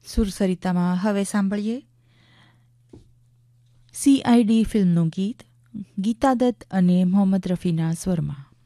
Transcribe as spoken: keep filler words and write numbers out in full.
સુરસરિતામાં હવે સાંભળીએ સીઆઈડી ફિલ્મનું ગીત ગીતા દત્ત અને મોહમ્મદ રફીના સ્વરમાં.